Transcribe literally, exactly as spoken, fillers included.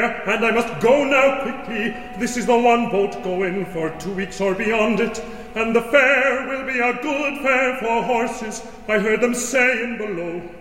and I must go now quickly. This is the one boat going for two weeks or beyond it, and the fare will be a good fare for horses, I heard them saying below.